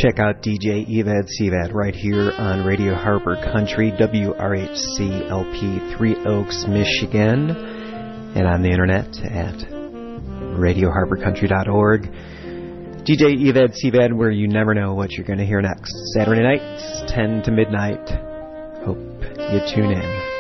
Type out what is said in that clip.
Check out DJ Evad Sevad right here on Radio Harbor Country, WRHC-LP, Three Oaks, Michigan, and on the internet at radioharborcountry.org. DJ Evad Sevad, where you never know what you're going to hear next. Saturday nights, 10 to midnight. Hope you tune in.